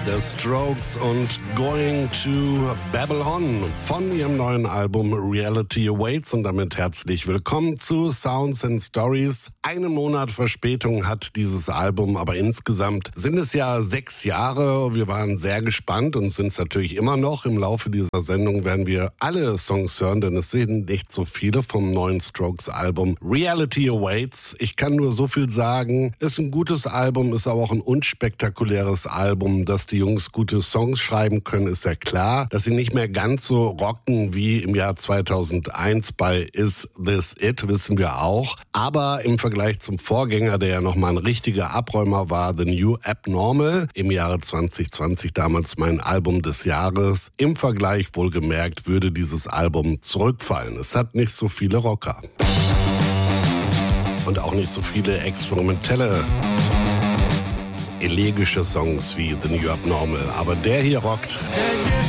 The Strokes und Going to Babylon von ihrem neuen Album Reality Awaits und damit herzlich willkommen zu Sounds and Stories. Einen Monat Verspätung hat dieses Album, aber insgesamt sind es ja 6 Jahre. Wir waren sehr gespannt und sind es natürlich immer noch. Im Laufe dieser Sendung werden wir alle Songs hören, denn es sind nicht so viele vom neuen Strokes Album Reality Awaits. Ich kann nur so viel sagen, ist ein gutes Album, ist aber auch ein unspektakuläres Album. Dass die Jungs gute Songs schreiben können, ist ja klar. Dass sie nicht mehr ganz so rocken wie im Jahr 2001 bei Is This It, wissen wir auch. Aber im Vergleich zum Vorgänger, der ja nochmal ein richtiger Abräumer war, The New Abnormal, im Jahre 2020 damals mein Album des Jahres, im Vergleich wohlgemerkt würde dieses Album zurückfallen. Es hat nicht so viele Rocker. Und auch nicht so viele experimentelle elegische Songs wie The New Abnormal. Aber der hier rockt.